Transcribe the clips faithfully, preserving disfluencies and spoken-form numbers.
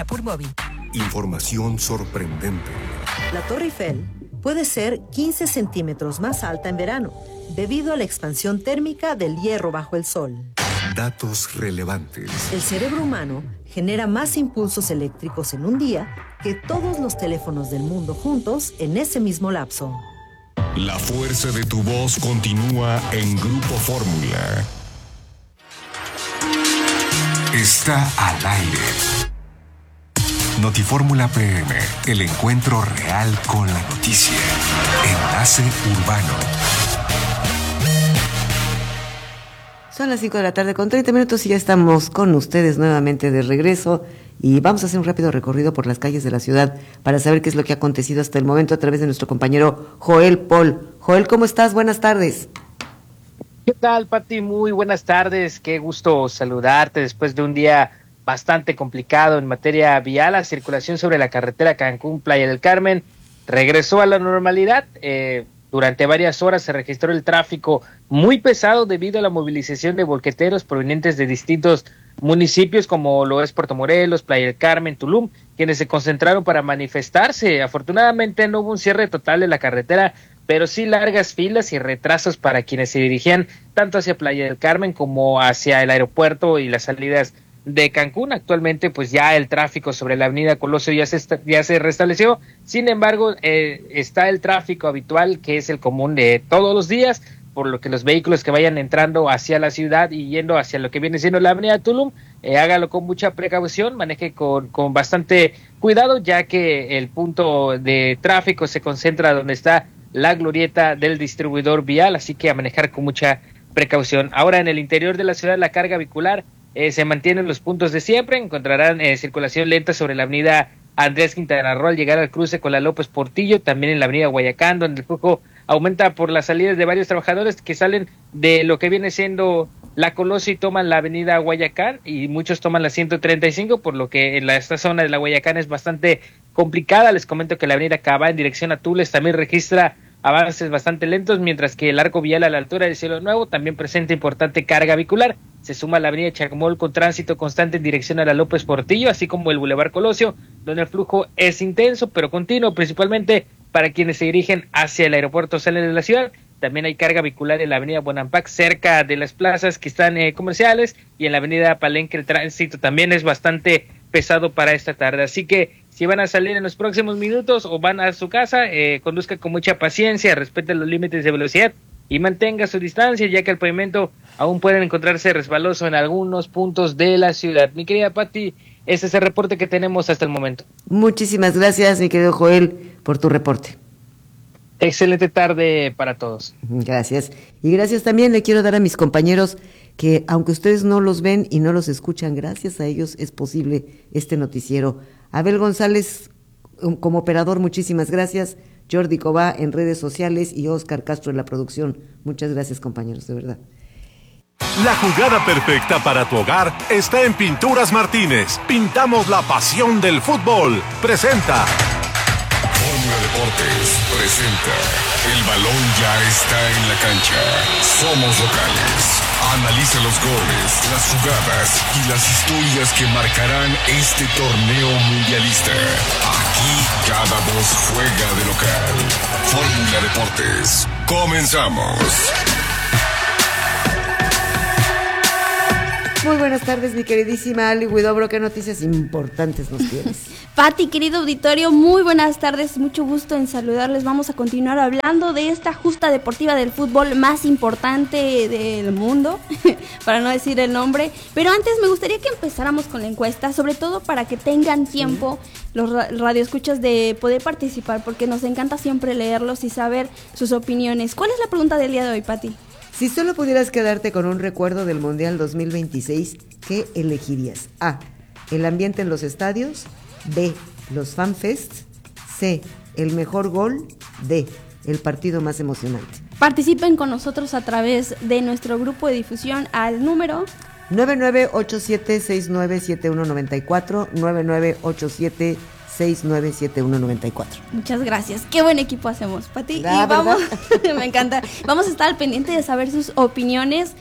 Por móvil. Información sorprendente. La Torre Eiffel puede ser quince centímetros más alta en verano, debido a la expansión térmica del hierro bajo el sol. Datos relevantes. El cerebro humano genera más impulsos eléctricos en un día que todos los teléfonos del mundo juntos en ese mismo lapso. La fuerza de tu voz continúa en Grupo Fórmula. Está al aire. Notifórmula P M, el encuentro real con la noticia. Enlace Urbano. Son las cinco de la tarde con treinta minutos y ya estamos con ustedes nuevamente de regreso y vamos a hacer un rápido recorrido por las calles de la ciudad para saber qué es lo que ha acontecido hasta el momento a través de nuestro compañero Joel Paul. Joel, ¿cómo estás? Buenas tardes. ¿Qué tal, Pati? Muy buenas tardes. Qué gusto saludarte después de un día bastante complicado en materia vial. La circulación sobre la carretera Cancún-Playa del Carmen regresó a la normalidad. Eh, durante varias horas se registró el tráfico muy pesado debido a la movilización de volqueteros provenientes de distintos municipios como lo es Puerto Morelos, Playa del Carmen, Tulum, quienes se concentraron para manifestarse. Afortunadamente no hubo un cierre total de la carretera, pero sí largas filas y retrasos para quienes se dirigían tanto hacia Playa del Carmen como hacia el aeropuerto y las salidas de Cancún. Actualmente pues ya el tráfico sobre la avenida Colosio ya se ya se restableció. Sin embargo, eh, está el tráfico habitual, que es el común de todos los días, por lo que los vehículos que vayan entrando hacia la ciudad y yendo hacia lo que viene siendo la avenida Tulum, eh, hágalo con mucha precaución, maneje con, con bastante cuidado, ya que el punto de tráfico se concentra donde está la glorieta del distribuidor vial, así que a manejar con mucha precaución. Ahora en el interior de la ciudad la carga vehicular Eh, se mantienen los puntos de siempre. Encontrarán eh, circulación lenta sobre la avenida Andrés Quintana Roo al llegar al cruce con la López Portillo, también en la avenida Guayacán, donde el flujo aumenta por las salidas de varios trabajadores que salen de lo que viene siendo la Colosio y toman la avenida Guayacán, y muchos toman la ciento treinta y cinco, por lo que en la, esta zona de la Guayacán es bastante complicada. Les comento que la avenida Cabá en dirección a Tules también registra avances bastante lentos, mientras que el arco vial a la altura del Cielo Nuevo también presenta importante carga vehicular. Se suma la avenida Chacmol con tránsito constante en dirección a la López Portillo, así como el Boulevard Colosio, donde el flujo es intenso pero continuo, principalmente para quienes se dirigen hacia el aeropuerto salen de la ciudad. También hay carga vehicular en la avenida Bonampak, cerca de las plazas que están eh, comerciales, y en la avenida Palenque el tránsito también es bastante pesado para esta tarde. Así que si van a salir en los próximos minutos o van a su casa, eh, conduzcan con mucha paciencia, respeten los límites de velocidad y mantenga su distancia, ya que el pavimento aún puede encontrarse resbaloso en algunos puntos de la ciudad. Mi querida Pati, ese es el reporte que tenemos hasta el momento. Muchísimas gracias, mi querido Joel, por tu reporte. Excelente tarde para todos. Gracias. Y gracias también le quiero dar a mis compañeros que, aunque ustedes no los ven y no los escuchan, gracias a ellos es posible este noticiero. Abel González, como operador, muchísimas gracias. Jordi Cobá en redes sociales y Oscar Castro en la producción. Muchas gracias, compañeros, de verdad. La jugada perfecta para tu hogar está en Pinturas Martínez. Pintamos la pasión del fútbol. Presenta. Fórmula Deportes presenta. El balón ya está en la cancha. Somos locales. Analiza los goles, las jugadas y las historias que marcarán este torneo mundialista. Aquí cada voz juega de local. Fórmula Deportes. Comenzamos. Muy buenas tardes, mi queridísima Ali Huidobro. ¿Qué noticias importantes nos tienes? Pati, querido auditorio, muy buenas tardes. Mucho gusto en saludarles. Vamos a continuar hablando de esta justa deportiva del fútbol más importante del mundo, para no decir el nombre. Pero antes me gustaría que empezáramos con la encuesta, sobre todo para que tengan tiempo sí. los radioescuchas de poder participar, porque nos encanta siempre leerlos y saber sus opiniones. ¿Cuál es la pregunta del día de hoy, Pati? Si solo pudieras quedarte con un recuerdo del Mundial dos mil veintiséis, ¿qué elegirías? A. El ambiente en los estadios. B. Los fanfests. C. El mejor gol. D. El partido más emocionante. Participen con nosotros a través de nuestro grupo de difusión al número nueve nueve ocho siete seis nueve siete uno nueve cuatro, nueve nueve ocho siete seis nueve siete uno nueve cuatro. Muchas gracias. Qué buen equipo hacemos, Pati. Y La vamos, me encanta. Vamos a estar al pendiente de saber sus opiniones.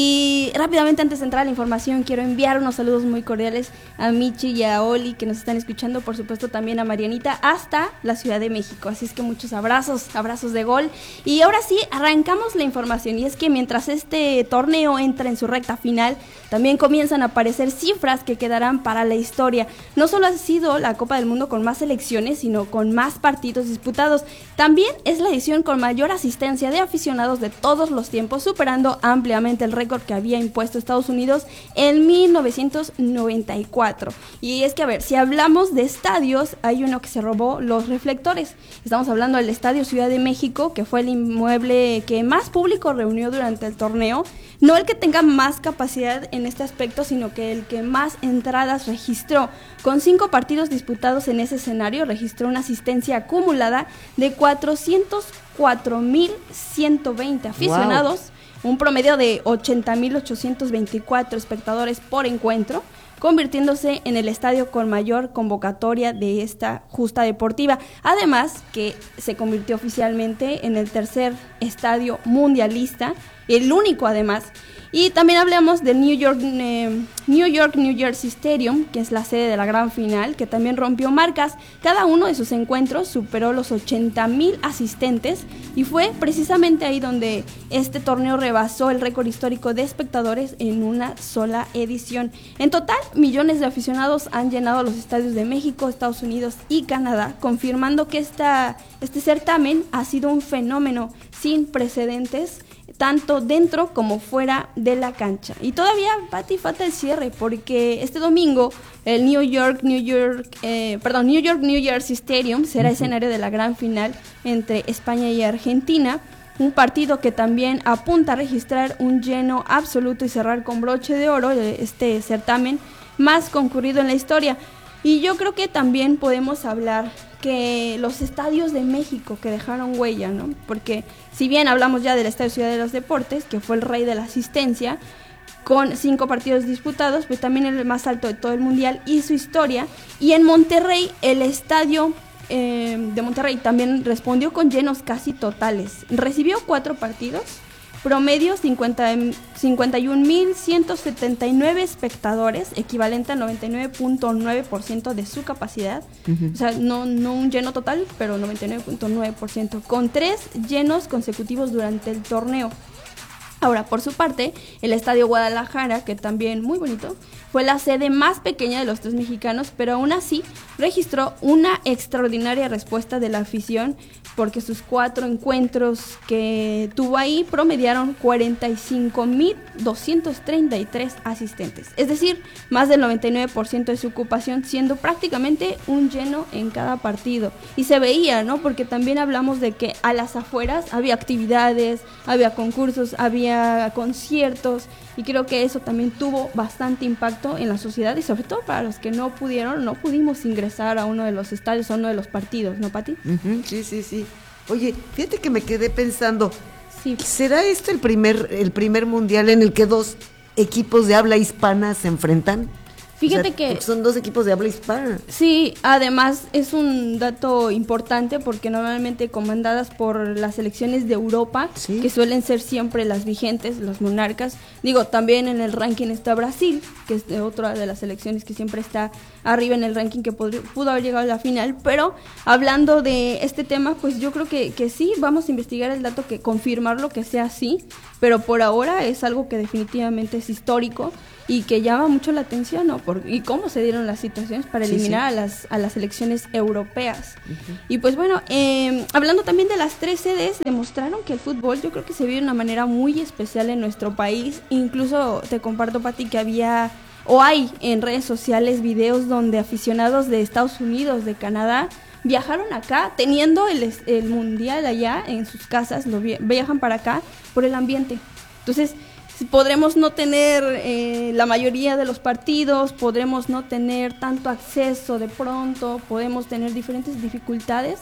Y rápidamente, antes de entrar a la información, quiero enviar unos saludos muy cordiales a Michi y a Oli, que nos están escuchando, por supuesto también a Marianita, hasta la Ciudad de México. Así es que muchos abrazos, abrazos de gol. Y ahora sí, arrancamos la información. Y es que mientras este torneo entra en su recta final, también comienzan a aparecer cifras que quedarán para la historia. No solo ha sido la Copa del Mundo con más selecciones, sino con más partidos disputados. También es la edición con mayor asistencia de aficionados de todos los tiempos, superando ampliamente el récord que había impuesto Estados Unidos en mil novecientos noventa y cuatro. Y es que, a ver, si hablamos de estadios, hay uno que se robó los reflectores. Estamos hablando del Estadio Ciudad de México, que fue el inmueble que más público reunió durante el torneo. No el que tenga más capacidad en este aspecto, sino que el que más entradas registró. Con cinco partidos disputados en ese escenario, registró una asistencia acumulada de cuatrocientos cuatro mil ciento veinte aficionados, wow. Un promedio de ochenta mil ochocientos veinticuatro espectadores por encuentro, convirtiéndose en el estadio con mayor convocatoria de esta justa deportiva. Además, que se convirtió oficialmente en el tercer estadio mundialista, el único además. Y también hablamos del New York, eh, New York, New Jersey Stadium, que es la sede de la gran final, que también rompió marcas. Cada uno de sus encuentros superó los ochenta mil asistentes y fue precisamente ahí donde este torneo rebasó el récord histórico de espectadores en una sola edición. En total, millones de aficionados han llenado los estadios de México, Estados Unidos y Canadá, confirmando que esta, este certamen ha sido un fenómeno sin precedentes, tanto dentro como fuera de la cancha. Y todavía, Pati, falta el cierre, porque este domingo el New York, New York, eh, perdón, New York, New Jersey Stadium será uh-huh. escenario de la gran final entre España y Argentina, un partido que también apunta a registrar un lleno absoluto y cerrar con broche de oro este certamen más concurrido en la historia. Y yo creo que también podemos hablar que los estadios de México que dejaron huella, ¿no? Porque si bien hablamos ya del Estadio Ciudad de los Deportes, que fue el rey de la asistencia, con cinco partidos disputados, pues también el más alto de todo el mundial y su historia. Y en Monterrey, el estadio eh, de Monterrey también respondió con llenos casi totales. Recibió cuatro partidos, promedio cincuenta, cincuenta y un mil ciento setenta y nueve espectadores, equivalente al noventa y nueve punto nueve por ciento de su capacidad. Uh-huh. O sea, no, no un lleno total, pero noventa y nueve punto nueve por ciento, con tres llenos consecutivos durante el torneo. Ahora, por su parte, el Estadio Guadalajara, que también muy bonito, fue la sede más pequeña de los tres mexicanos, pero aún así registró una extraordinaria respuesta de la afición, porque sus cuatro encuentros que tuvo ahí promediaron cuarenta y cinco mil doscientos treinta y tres asistentes, es decir, más del noventa y nueve por ciento de su ocupación, siendo prácticamente un lleno en cada partido. Y se veía, ¿no? Porque también hablamos de que a las afueras había actividades, había concursos, había conciertos, y creo que eso también tuvo bastante impacto en la sociedad, y sobre todo para los que no pudieron, no pudimos ingresar a uno de los estadios, a uno de los partidos, ¿no, Pati? Uh-huh, sí, sí, sí. Oye, fíjate que me quedé pensando, sí. ¿será este el primer, el primer mundial en el que dos equipos de habla hispana se enfrentan? Fíjate o sea, que son dos equipos de habla hispana. Sí, además es un dato importante porque normalmente comandadas por las selecciones de Europa, ¿sí?, que suelen ser siempre las vigentes, los monarcas. Digo, también en el ranking está Brasil, que es de otra de las selecciones que siempre está arriba en el ranking, que podría, pudo haber llegado a la final. Pero hablando de este tema, pues yo creo que, que sí, vamos a investigar el dato, que confirmarlo que sea así, pero por ahora es algo que definitivamente es histórico y que llama mucho la atención, ¿no? Por, y cómo se dieron las situaciones para eliminar sí, sí. a las a las selecciones europeas. Uh-huh. Y pues bueno, eh, hablando también de las tres sedes, demostraron que el fútbol, yo creo que se vive de una manera muy especial en nuestro país. Incluso te comparto, Pati, que había o hay en redes sociales videos donde aficionados de Estados Unidos, de Canadá, viajaron acá, teniendo el, el mundial allá en sus casas, lo viajan para acá por el ambiente. Entonces, podremos no tener eh, la mayoría de los partidos, podremos no tener tanto acceso de pronto, podemos tener diferentes dificultades,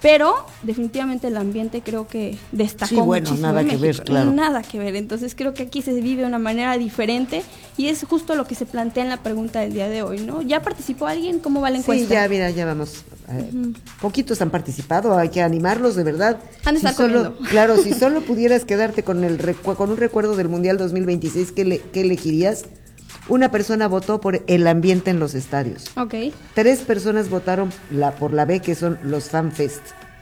pero definitivamente el ambiente creo que destacó Sí, bueno, muchísimo nada en que México. ver, claro. Nada que ver, entonces creo que aquí se vive de una manera diferente y es justo lo que se plantea en la pregunta del día de hoy, ¿no? ¿Ya participó alguien? ¿Cómo va la encuesta? Sí, ya, mira, ya vamos. Eh, uh-huh. Poquitos han participado, hay que animarlos de verdad. Han de si estar solo, comiendo. Claro, si solo pudieras quedarte con el recu- con un recuerdo del Mundial dos mil veintiséis, ¿qué, le, qué elegirías? Una persona votó por el ambiente en los estadios. Ok. Tres personas votaron la, por la B, que son los FanFest.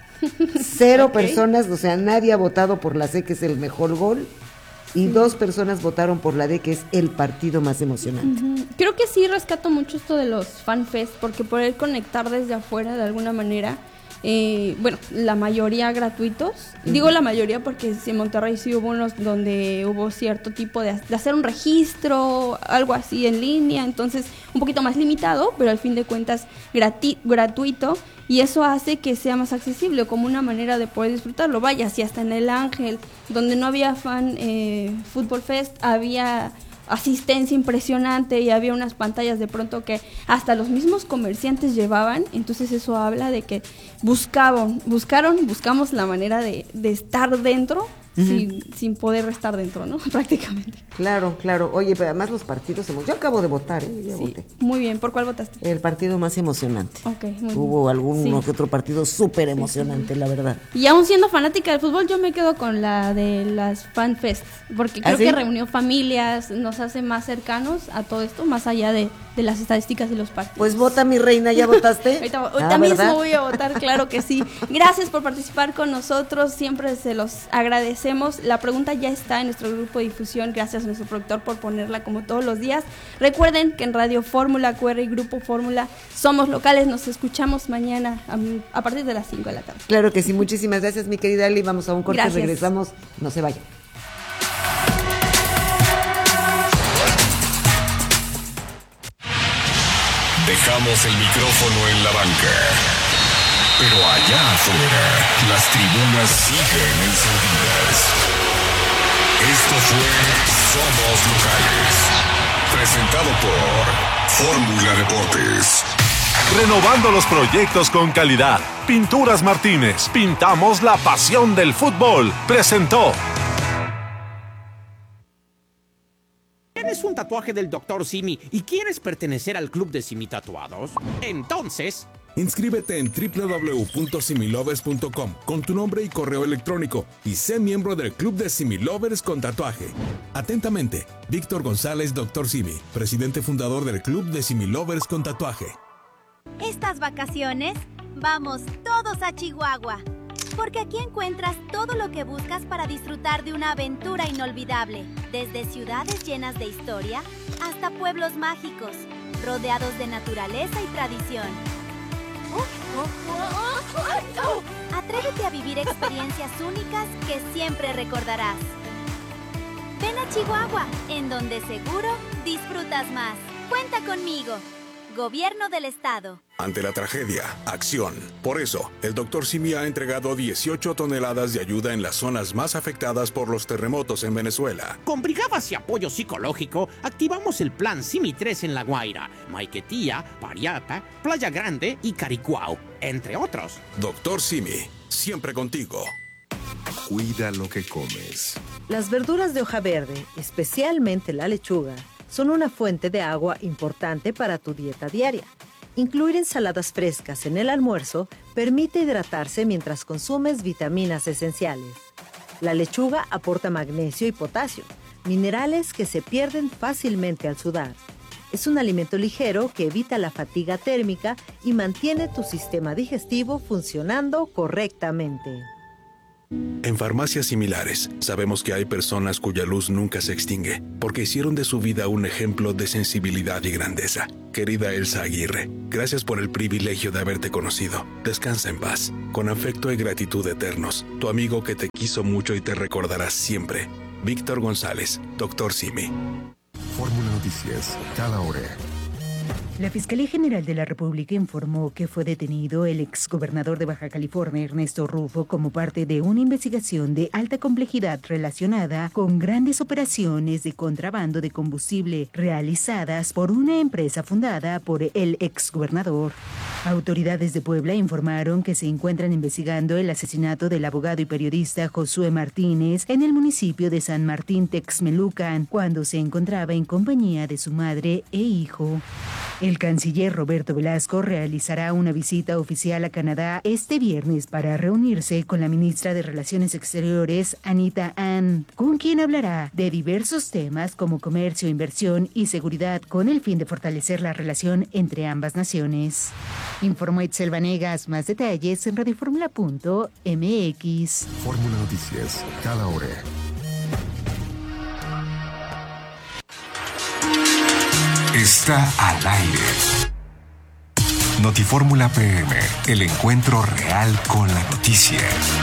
Cero okay. personas, o sea, nadie ha votado por la C, que es el mejor gol. Y sí. dos personas votaron por la D, que es el partido más emocionante. Uh-huh. Creo que sí rescato mucho esto de los FanFest, porque poder conectar desde afuera de alguna manera, eh, bueno, la mayoría gratuitos. Uh-huh. Digo la mayoría porque en Monterrey sí hubo unos donde hubo cierto tipo de, de hacer un registro, algo así en línea, entonces un poquito más limitado, pero al fin de cuentas grati- gratuito. Y eso hace que sea más accesible, como una manera de poder disfrutarlo. Vaya, si hasta en El Ángel, donde no había fan eh, Fútbol Fest, había asistencia impresionante y había unas pantallas de pronto que hasta los mismos comerciantes llevaban. Entonces eso habla de que buscaban, buscaron, buscamos la manera de, de estar dentro. Uh-huh. sin, sin poder estar dentro, ¿no? Prácticamente. Claro, claro. Oye, pero además los partidos, yo acabo de votar, ¿eh? Ya sí, voté. Muy bien, ¿por cuál votaste? El partido más emocionante. Ok, muy Hubo bien. alguno sí. que otro partido súper emocionante, sí. la verdad. Y aún siendo fanática del fútbol, yo me quedo con la de las FanFest, porque creo ¿Ah, sí? que reunió familias, nos hace más cercanos a todo esto, más allá de, de las estadísticas y los partidos. Pues vota, mi reina, ¿ya votaste? ahorita ahorita ah, mismo voy a votar, claro que sí. Gracias por participar con nosotros, siempre se los agradecemos. La pregunta ya está en nuestro grupo de difusión, gracias a nuestro productor por ponerla como todos los días. Recuerden que en Radio Fórmula, Q R y Grupo Fórmula somos locales, nos escuchamos mañana a, a partir de las cinco de la tarde. Claro que sí, muchísimas gracias, mi querida Ali, vamos a un corte, gracias. Regresamos, no se vayan. Dejamos el micrófono en la banca, pero allá afuera, las tribunas siguen encendidas. Esto fue Somos Locales, presentado por Fórmula Deportes. Renovando los proyectos con calidad. Pinturas Martínez, pintamos la pasión del fútbol. Presentó. ¿Tienes un tatuaje del doctor Simi y quieres pertenecer al club de Simi Tatuados? Entonces... inscríbete en doble u doble u doble u punto similovers punto com con tu nombre y correo electrónico y sé miembro del Club de Similovers con tatuaje. Atentamente, Víctor González, doctor Simi, presidente fundador del Club de Similovers con tatuaje. Estas vacaciones, vamos todos a Chihuahua, porque aquí encuentras todo lo que buscas para disfrutar de una aventura inolvidable, desde ciudades llenas de historia hasta pueblos mágicos, rodeados de naturaleza y tradición. Atrévete a vivir experiencias únicas que siempre recordarás. Ven a Chihuahua, en donde seguro disfrutas más. Cuenta conmigo. Gobierno del Estado. Ante la tragedia, acción. Por eso, el doctor Simi ha entregado dieciocho toneladas de ayuda en las zonas más afectadas por los terremotos en Venezuela. Con brigadas y apoyo psicológico, activamos el plan Simi tres en La Guaira, Maiquetía, Pariata, Playa Grande y Caricuao, entre otros. doctor Simi, siempre contigo. Cuida lo que comes. Las verduras de hoja verde, especialmente la lechuga, son una fuente de agua importante para tu dieta diaria. Incluir ensaladas frescas en el almuerzo permite hidratarse mientras consumes vitaminas esenciales. La lechuga aporta magnesio y potasio, minerales que se pierden fácilmente al sudar. Es un alimento ligero que evita la fatiga térmica y mantiene tu sistema digestivo funcionando correctamente. En farmacias similares, sabemos que hay personas cuya luz nunca se extingue, porque hicieron de su vida un ejemplo de sensibilidad y grandeza. Querida Elsa Aguirre, gracias por el privilegio de haberte conocido. Descansa en paz. Con afecto y gratitud eternos, tu amigo que te quiso mucho y te recordará siempre. Víctor González, doctor Simi. Fórmula Noticias, cada hora. La Fiscalía General de la República informó que fue detenido el exgobernador de Baja California, Ernesto Rufo, como parte de una investigación de alta complejidad relacionada con grandes operaciones de contrabando de combustible realizadas por una empresa fundada por el exgobernador. Autoridades de Puebla informaron que se encuentran investigando el asesinato del abogado y periodista Josué Martínez en el municipio de San Martín Texmelucan, cuando se encontraba en compañía de su madre e hijo. El canciller Roberto Velasco realizará una visita oficial a Canadá este viernes para reunirse con la ministra de Relaciones Exteriores, Anita Ann, con quien hablará de diversos temas como comercio, inversión y seguridad, con el fin de fortalecer la relación entre ambas naciones. Informó Itzel Vanegas. Más detalles en radioformula punto m x. Fórmula Noticias, cada hora. Está al aire. Notifórmula P M, el encuentro real con la noticia.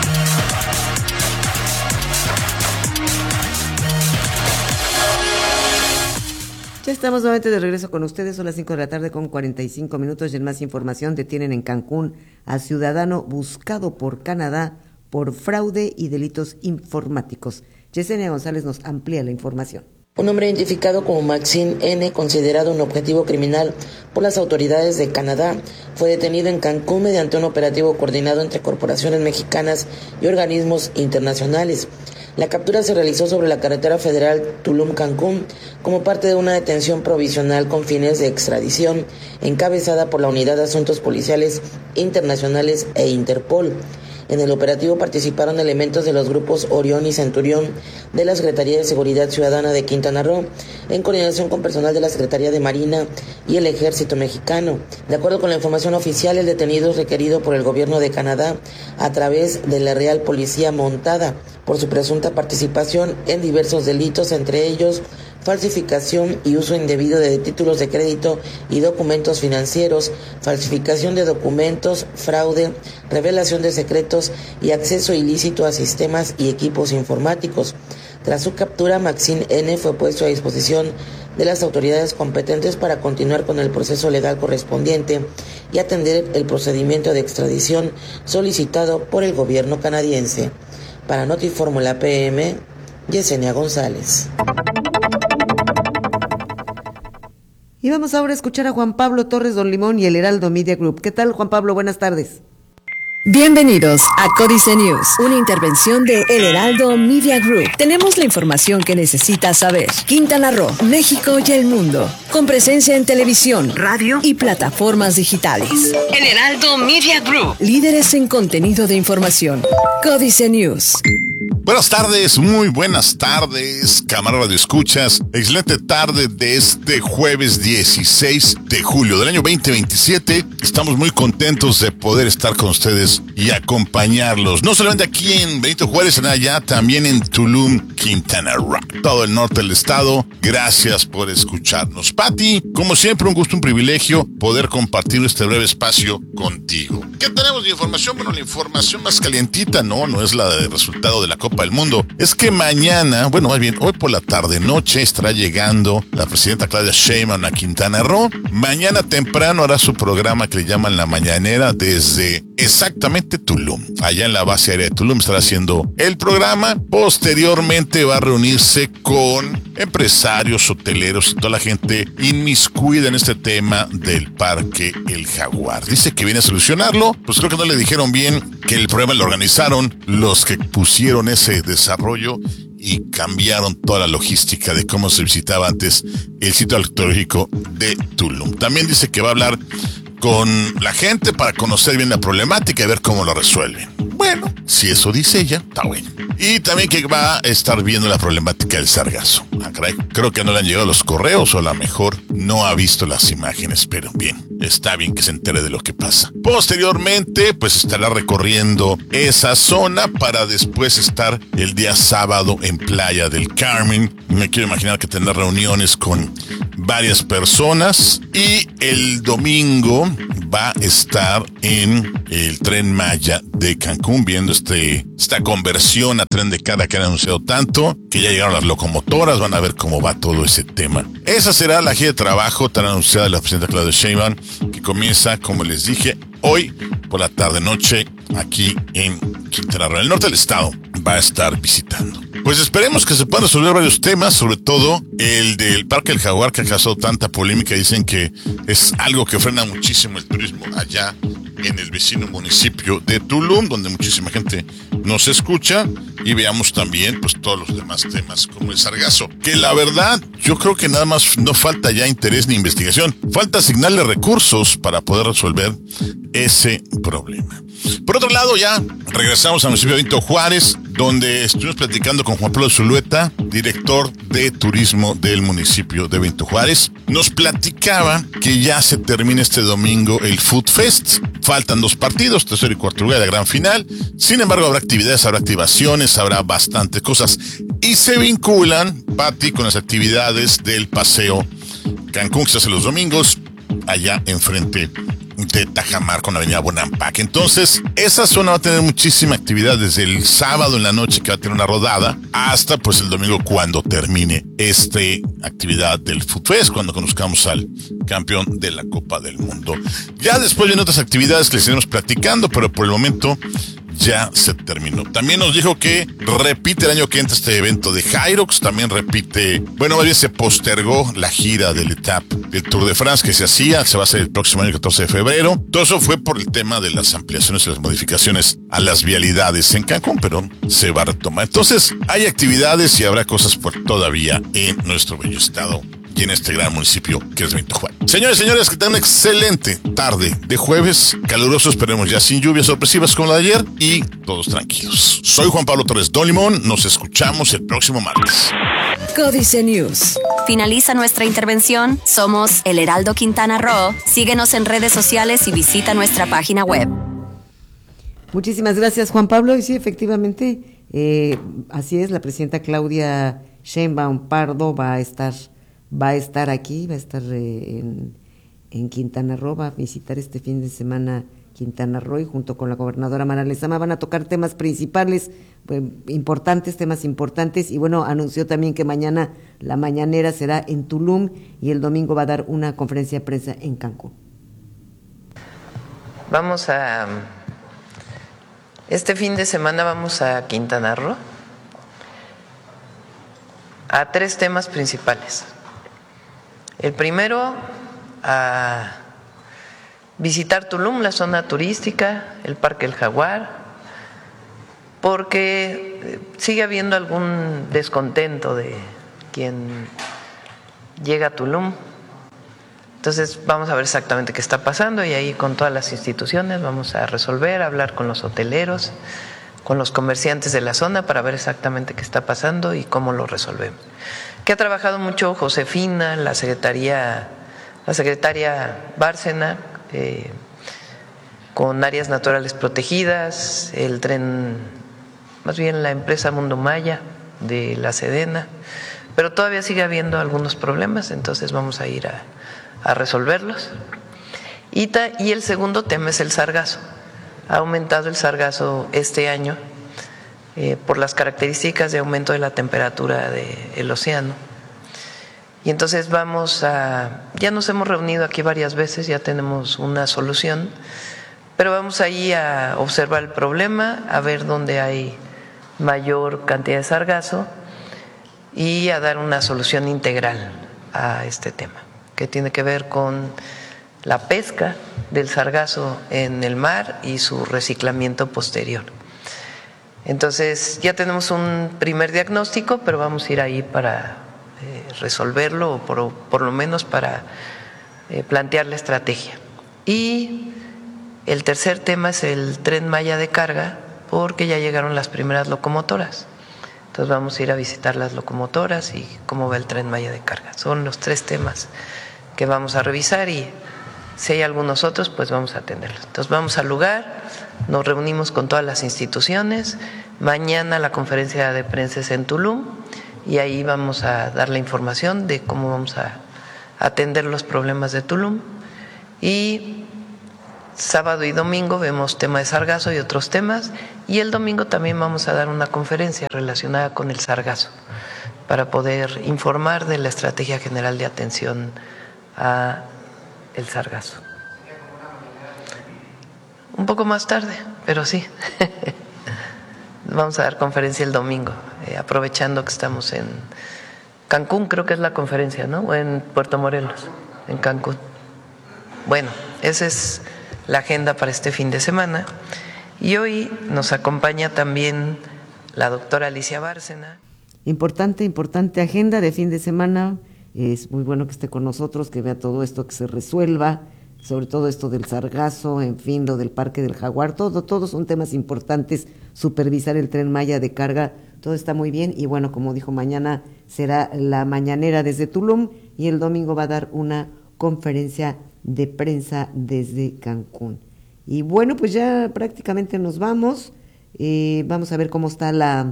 Ya estamos nuevamente de regreso con ustedes, son las cinco de la tarde con cuarenta y cinco minutos y en más información detienen en Cancún a ciudadano buscado por Canadá por fraude y delitos informáticos. Yesenia González nos amplía la información. Un hombre identificado como Maxine N., considerado un objetivo criminal por las autoridades de Canadá, fue detenido en Cancún mediante un operativo coordinado entre corporaciones mexicanas y organismos internacionales. La captura se realizó sobre la carretera federal Tulum-Cancún como parte de una detención provisional con fines de extradición encabezada por la Unidad de Asuntos Policiales Internacionales e Interpol. En el operativo participaron elementos de los grupos Orión y Centurión de la Secretaría de Seguridad Ciudadana de Quintana Roo, en coordinación con personal de la Secretaría de Marina y el Ejército Mexicano. De acuerdo con la información oficial, el detenido es requerido por el gobierno de Canadá a través de la Real Policía Montada por su presunta participación en diversos delitos, entre ellos falsificación y uso indebido de títulos de crédito y documentos financieros, falsificación de documentos, fraude, revelación de secretos y acceso ilícito a sistemas y equipos informáticos. Tras su captura, Maxine N. fue puesto a disposición de las autoridades competentes para continuar con el proceso legal correspondiente y atender el procedimiento de extradición solicitado por el gobierno canadiense. Para Notifórmula P M, Yesenia González. Y vamos ahora a escuchar a Juan Pablo Torres Don Limón y el Heraldo Media Group. ¿Qué tal, Juan Pablo? Buenas tardes. Bienvenidos a Códice News, una intervención de El Heraldo Media Group. Tenemos la información que necesitas saber. Quintana Roo, México y el mundo, con presencia en televisión, radio y plataformas digitales. El Heraldo Media Group, líderes en contenido de información. Códice News. Buenas tardes, muy buenas tardes, camaradas de escuchas. Excelente tarde de este jueves dieciséis de julio del año veinte veintisiete. Estamos muy contentos de poder estar con ustedes y acompañarlos. No solamente aquí en Benito Juárez, en allá, también en Tulum, Quintana Roo, todo el norte del estado. Gracias por escucharnos. Pati, como siempre, un gusto, un privilegio poder compartir este breve espacio contigo. ¿Qué tenemos de información? Bueno, la información más calientita, no, no es la del resultado de la Copa del Mundo. Es que mañana, bueno, más bien hoy por la tarde noche estará llegando la presidenta Claudia Sheinbaum a Quintana Roo. Mañana temprano hará su programa que le llaman La Mañanera desde exactamente Tulum. Allá en la base aérea de Tulum estará haciendo el programa. Posteriormente va a reunirse con empresarios, hoteleros y toda la gente inmiscuida en este tema del Parque El Jaguar. Dice que viene a solucionarlo. Pues creo que no le dijeron bien que el problema lo organizaron los que pusieron ese desarrollo y cambiaron toda la logística de cómo se visitaba antes el sitio arqueológico de Tulum. También dice que va a hablar con la gente para conocer bien la problemática y ver cómo lo resuelven. Bueno, si eso dice ella, está bueno. Y también que va a estar viendo la problemática del sargazo. Ah, caray, creo que no le han llegado los correos o a lo mejor no ha visto las imágenes, pero bien, está bien que se entere de lo que pasa. Posteriormente, pues estará recorriendo esa zona para después estar el día sábado en Playa del Carmen. Me quiero imaginar que tendrá reuniones con varias personas y el domingo va a estar en el Tren Maya de Cancún viendo este esta conversión a tren de carga que han anunciado tanto, que ya llegaron las locomotoras, van a ver cómo va todo ese tema. Esa será la gira de trabajo tan anunciada de la presidenta Claudia Sheinbaum, que comienza, como les dije, hoy por la tarde-noche aquí en Quintana Roo. El norte del estado va a estar visitando. Pues esperemos que se puedan resolver varios temas, sobre todo el del Parque del Jaguar, que ha causado tanta polémica. Dicen que es algo que frena muchísimo el turismo allá en el vecino municipio de Tulum, donde muchísima gente nos escucha, y veamos también pues todos los demás temas como el sargazo, que la verdad yo creo que nada más no falta ya interés ni investigación, falta asignarle recursos para poder resolver ese problema. Por otro lado, ya regresamos al municipio de Benito Juárez, donde estuvimos platicando con Juan Pablo Zulueta, director de turismo del municipio de Benito Juárez. Nos platicaba que ya se termina este domingo el Food Fest. Faltan dos partidos, tercero y cuarto lugar de la gran final. Sin embargo, habrá actividades, habrá activaciones, habrá bastantes cosas. Y se vinculan, Pati, con las actividades del Paseo Cancún, que se hace los domingos, allá enfrente de Tajamar con la avenida Bonampak. Entonces, esa zona va a tener muchísima actividad desde el sábado en la noche, que va a tener una rodada, hasta pues el domingo cuando termine esta actividad del Food Fest, cuando conozcamos al campeón de la Copa del Mundo. Ya después vienen otras actividades que les iremos platicando, pero por el momento ya se terminó. También nos dijo que repite el año que entra este evento de Hyrox, también repite, bueno, más bien se postergó la gira del Etape del Tour de France que se hacía, se va a hacer el próximo año, el catorce de febrero. Todo eso fue por el tema de las ampliaciones y las modificaciones a las vialidades en Cancún, pero se va a retomar. Entonces, hay actividades y habrá cosas por todavía en nuestro bello estado y en este gran municipio que es Benito Juárez. Señores y señores, que tengan una excelente tarde de jueves, caluroso, esperemos ya sin lluvias sorpresivas como la de ayer, y todos tranquilos. Soy Juan Pablo Torres Don Limón, nos escuchamos el próximo martes. Códice News. Finaliza nuestra intervención. Somos El Heraldo Quintana Roo. Síguenos en redes sociales y visita nuestra página web. Muchísimas gracias, Juan Pablo. Y sí, efectivamente, eh, así es, la presidenta Claudia Sheinbaum Pardo va a estar va a estar aquí, va a estar eh, en, en Quintana Roo, va a visitar este fin de semana Quintana Roo, y junto con la gobernadora Mara Lezama van a tocar temas principales, eh, importantes, temas importantes, y bueno, anunció también que mañana la mañanera será en Tulum y el domingo va a dar una conferencia de prensa en Cancún. Vamos a, este fin de semana vamos a Quintana Roo, a tres temas principales. El primero, a visitar Tulum, la zona turística, el Parque del Jaguar, porque sigue habiendo algún descontento de quien llega a Tulum. Entonces vamos a ver exactamente qué está pasando, y ahí con todas las instituciones vamos a resolver, hablar con los hoteleros, con los comerciantes de la zona para ver exactamente qué está pasando y cómo lo resolvemos. Que ha trabajado mucho Josefina, la secretaría, la secretaria Bárcena, eh, con áreas naturales protegidas, el tren, más bien la empresa Mundo Maya de la Sedena, pero todavía sigue habiendo algunos problemas, entonces vamos a ir a, a resolverlos. Y, ta, y el segundo tema es el sargazo. Ha aumentado el sargazo este año, Eh, por las características de aumento de la temperatura del océano. Y entonces vamos a, ya nos hemos reunido aquí varias veces, ya tenemos una solución, pero vamos ahí a observar el problema, a ver dónde hay mayor cantidad de sargazo y a dar una solución integral a este tema, que tiene que ver con la pesca del sargazo en el mar y su reciclamiento posterior. Entonces ya tenemos un primer diagnóstico, pero vamos a ir ahí para eh, resolverlo, o por, por lo menos para eh, plantear la estrategia. Y el tercer tema es el Tren Maya de carga, porque ya llegaron las primeras locomotoras. Entonces vamos a ir a visitar las locomotoras y cómo va el Tren Maya de carga. Son los tres temas que vamos a revisar, y si hay algunos otros, pues vamos a atenderlos. Entonces vamos al lugar, nos reunimos con todas las instituciones. Mañana la conferencia de prensa es en Tulum, y ahí vamos a dar la información de cómo vamos a atender los problemas de Tulum. Y sábado y domingo vemos tema de sargazo y otros temas, y el domingo también vamos a dar una conferencia relacionada con el sargazo para poder informar de la estrategia general de atención a el sargazo. Un poco más tarde, pero sí. Vamos a dar conferencia el domingo eh, aprovechando que estamos en Cancún, creo que es la conferencia, ¿no? O en Puerto Morelos, en Cancún. Bueno, esa es la agenda para este fin de semana. Y hoy nos acompaña también la doctora Alicia Bárcena. Importante, importante agenda de fin de semana. Es muy bueno que esté con nosotros, que vea todo esto, que se resuelva, sobre todo esto del sargazo, en fin, lo del Parque del Jaguar, todo, todos son temas importantes. Supervisar el Tren Maya de carga, todo está muy bien. Y bueno, como dijo, mañana será la mañanera desde Tulum y el domingo va a dar una conferencia de prensa desde Cancún. Y bueno, pues ya prácticamente nos vamos. Eh, vamos a ver cómo está la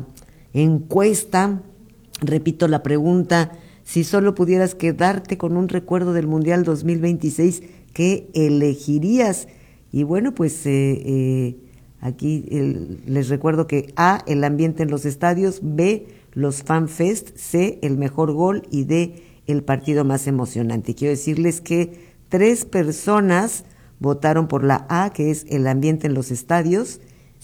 encuesta. Repito la pregunta: si solo pudieras quedarte con un recuerdo del Mundial dos mil veintiséis, ¿qué elegirías? Y bueno, pues eh, eh, aquí el, les recuerdo que A, el ambiente en los estadios; B, los FanFest; C, el mejor gol; y D, el partido más emocionante. Quiero decirles que tres personas votaron por la A, que es el ambiente en los estadios;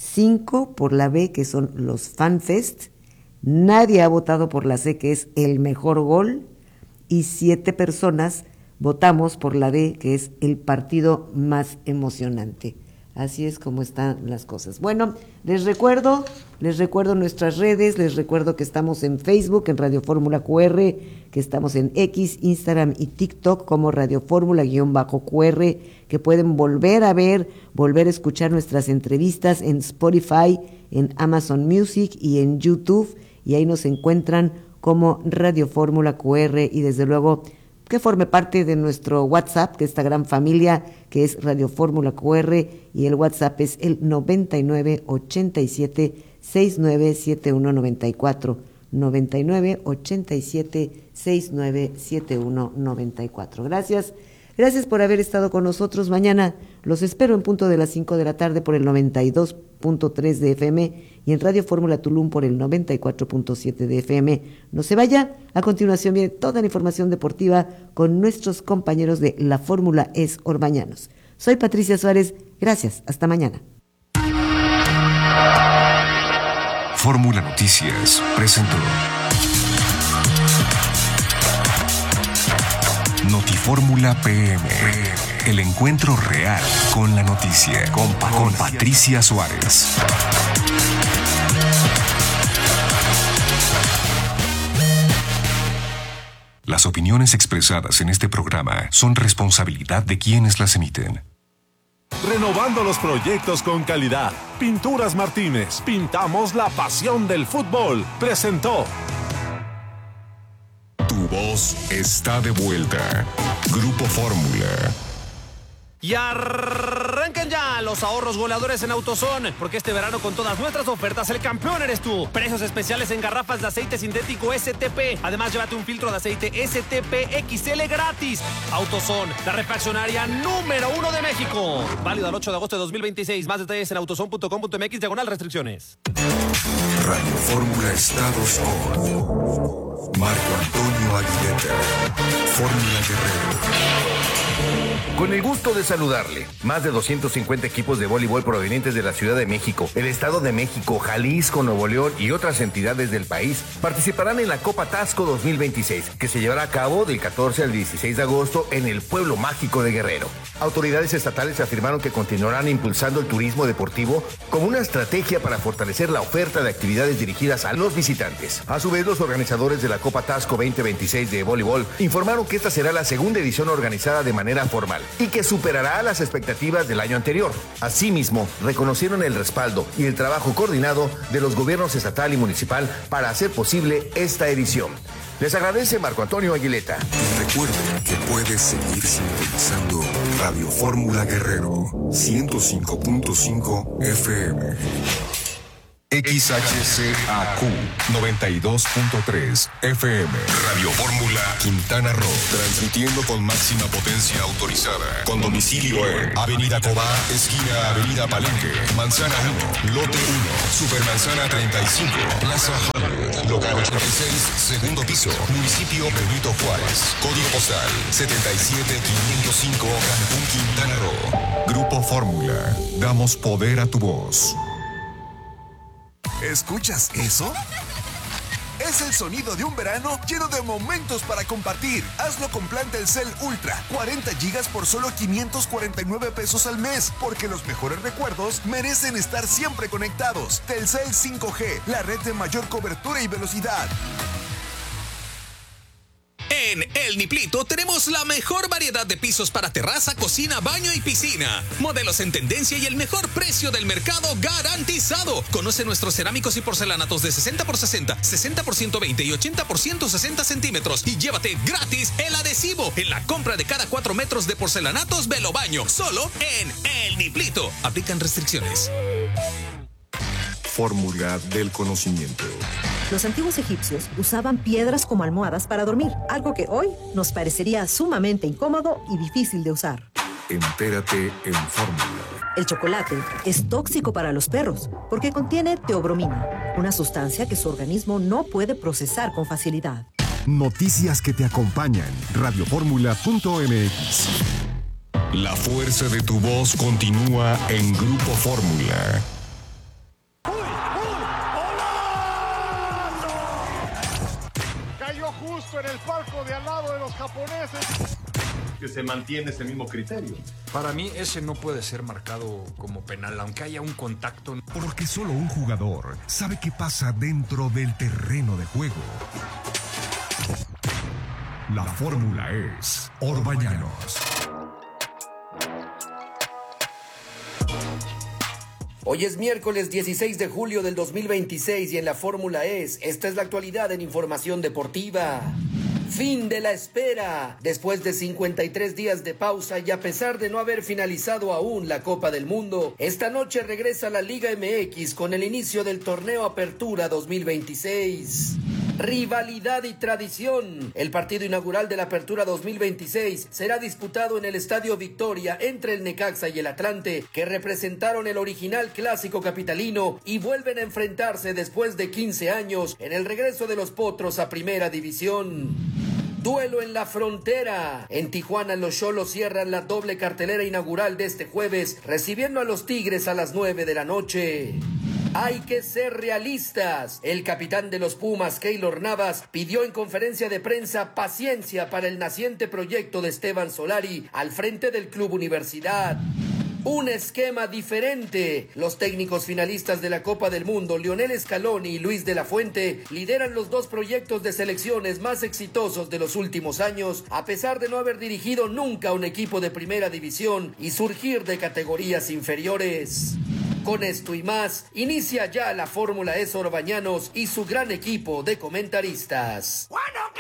cinco por la B, que son los FanFest; nadie ha votado por la C, que es el mejor gol; y siete personas votamos por la D, que es el partido más emocionante. Así es como están las cosas. Bueno, les recuerdo, les recuerdo nuestras redes, les recuerdo que estamos en Facebook, en Radio Fórmula Q R, que estamos en X, Instagram y TikTok como Radio Fórmula-Q R, que pueden volver a ver, volver a escuchar nuestras entrevistas en Spotify, en Amazon Music y en YouTube, y ahí nos encuentran como Radio Fórmula Q R, y desde luego que forme parte de nuestro WhatsApp, que esta gran familia que es Radio Fórmula Q R, y el WhatsApp es el noventa y nueve, ochenta y siete, sesenta y nueve, setenta y uno noventa y cuatro, noventa y nueve, ochenta y siete, sesenta y nueve, setenta y uno noventa y cuatro. Gracias, gracias por haber estado con nosotros. Mañana los espero en punto de las cinco de la tarde por el noventa y dos punto tres de F M y en Radio Fórmula Tulum por el noventa y cuatro punto siete de F M. No se vaya, a continuación viene toda la información deportiva con nuestros compañeros de La Fórmula Es Orbañanos. Soy Patricia Suárez, gracias, hasta mañana. Fórmula Noticias presentó Notifórmula P M, el encuentro real con la noticia, con, con Patricia Suárez. Las opiniones expresadas en este programa son responsabilidad de quienes las emiten. Renovando los proyectos con calidad. Pinturas Martínez. Pintamos la pasión del fútbol. Presentó. Tu voz está de vuelta. Grupo Fórmula. Y arranquen ya los ahorros goleadores en AutoZone, porque este verano con todas nuestras ofertas el campeón eres tú. Precios especiales en garrafas de aceite sintético S T P. Además, llévate un filtro de aceite S T P X L gratis. AutoZone, la refaccionaria número uno de México. Válido al ocho de agosto de dos mil veintiséis. Más detalles en autozone punto com punto m x diagonal restricciones. Radio Fórmula Estados con Marco Antonio Aguilera. Fórmula Guerrero. Con el gusto de saludarle, más de doscientos cincuenta equipos de voleibol provenientes de la Ciudad de México, el Estado de México, Jalisco, Nuevo León y otras entidades del país participarán en la Copa Tasco dos mil veintiséis, que se llevará a cabo del catorce al dieciséis de agosto en el pueblo mágico de Guerrero. Autoridades estatales afirmaron que continuarán impulsando el turismo deportivo como una estrategia para fortalecer la oferta de actividades dirigidas a los visitantes. A su vez, los organizadores de la Copa Tasco veinte veintiséis de voleibol informaron que esta será la segunda edición organizada de manera formal y que superará las expectativas del año anterior. Asimismo, reconocieron el respaldo y el trabajo coordinado de los gobiernos estatal y municipal para hacer posible esta edición. Les agradece Marco Antonio Aguileta. Recuerden que puedes seguir sintonizando Radio Fórmula Guerrero ciento cinco punto cinco F M. X H C A Q noventa y dos punto tres F M. Radio Fórmula Quintana Roo. Transmitiendo con máxima potencia autorizada. Con domicilio en Avenida Cobá, esquina Avenida Palenque, Manzana uno, Lote uno, Supermanzana treinta y cinco, Plaza Hollywood, local ochenta y seis, segundo piso, Municipio Benito Juárez. Código postal setenta y siete quinientos cinco, Cancún, Quintana Roo. Grupo Fórmula. Damos poder a tu voz. ¿Escuchas eso? Es el sonido de un verano lleno de momentos para compartir. Hazlo con plan Telcel Ultra, cuarenta gigas por solo quinientos cuarenta y nueve pesos al mes, porque los mejores recuerdos merecen estar siempre conectados. Telcel cinco G, la red de mayor cobertura y velocidad. En El Niplito tenemos la mejor variedad de pisos para terraza, cocina, baño y piscina. Modelos en tendencia y el mejor precio del mercado garantizado. Conoce nuestros cerámicos y porcelanatos de sesenta por sesenta, sesenta por ciento veinte y ochenta por ciento sesenta centímetros. Y llévate gratis el adhesivo en la compra de cada cuatro metros de porcelanatos Velo Baño. Solo en El Niplito. Aplican restricciones. Fórmula del conocimiento. Los antiguos egipcios usaban piedras como almohadas para dormir, algo que hoy nos parecería sumamente incómodo y difícil de usar. Entérate en Fórmula. El chocolate es tóxico para los perros porque contiene teobromina, una sustancia que su organismo no puede procesar con facilidad. Noticias que te acompañan. radioformula punto m x. La fuerza de tu voz continúa en Grupo Fórmula. Cayó justo en el palco de al lado de los japoneses. Que se mantiene ese mismo criterio. Para mí ese no puede ser marcado como penal, aunque haya un contacto. Porque solo un jugador sabe qué pasa dentro del terreno de juego. La fórmula es Orbañanos. Hoy es miércoles dieciséis de julio del dos mil veintiséis y en la Fórmula es, esta es la actualidad en información deportiva. Fin de la espera. Después de cincuenta y tres días de pausa y a pesar de no haber finalizado aún la Copa del Mundo, esta noche regresa la Liga M X con el inicio del torneo Apertura dos mil veintiséis. Rivalidad y tradición. El partido inaugural de la Apertura dos mil veintiséis será disputado en el Estadio Victoria entre el Necaxa y el Atlante, que representaron el original clásico capitalino y vuelven a enfrentarse después de quince años en el regreso de los Potros a Primera División. Duelo en la frontera. En Tijuana los Xolos cierran la doble cartelera inaugural de este jueves, recibiendo a los Tigres a las nueve de la noche. Hay que ser realistas. El capitán de los Pumas, Keylor Navas, pidió en conferencia de prensa paciencia para el naciente proyecto de Esteban Solari al frente del Club Universidad. Un esquema diferente. Los técnicos finalistas de la Copa del Mundo, Lionel Scaloni y Luis de la Fuente, lideran los dos proyectos de selecciones más exitosos de los últimos años, a pesar de no haber dirigido nunca un equipo de primera división y surgir de categorías inferiores. Con esto y más, inicia ya la Fórmula E Orbañanos y su gran equipo de comentaristas.